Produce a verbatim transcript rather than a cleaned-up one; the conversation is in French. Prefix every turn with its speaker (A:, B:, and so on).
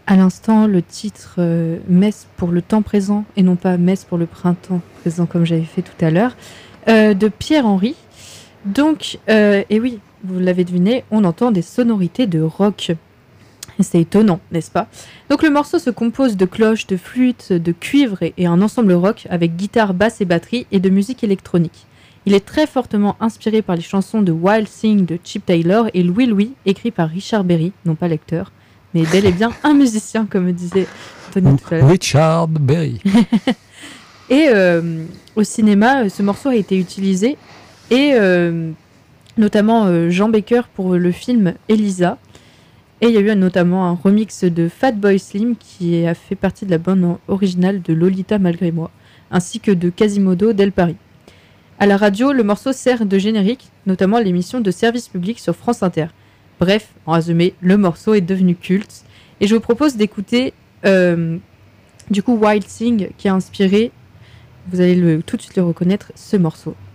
A: À l'instant, le titre euh, Messe pour le temps présent et non pas Messe pour le printemps présent comme j'avais fait tout à l'heure, euh, de Pierre-Henry. Donc, euh, et oui, vous l'avez deviné, on entend des sonorités de rock. C'est étonnant, n'est-ce pas? Donc le morceau se compose de cloches, de flûtes, de cuivre et, et un ensemble rock avec guitare, basse et batterie et de musique électronique. Il est très fortement inspiré par les chansons de Wild Thing de Chip Taylor et Louie Louie, écrit par Richard Berry, non pas l'acteur, mais bel et bien un musicien, comme disait Anthony tout à l'heure.
B: Richard Berry.
A: Et euh, au cinéma, ce morceau a été utilisé, et euh, notamment euh, Jean Baker pour le film Elisa. Et il y a eu notamment un remix de Fatboy Slim qui a fait partie de la bande originale de Lolita Malgré moi, ainsi que de Quasimodo Del Paris. À la radio, le morceau sert de générique, notamment à l'émission de service public sur France Inter. Bref, en résumé, le morceau est devenu culte. Et je vous propose d'écouter euh, du coup Wild Thing qui a inspiré, vous allez le, tout de suite le reconnaître, ce morceau.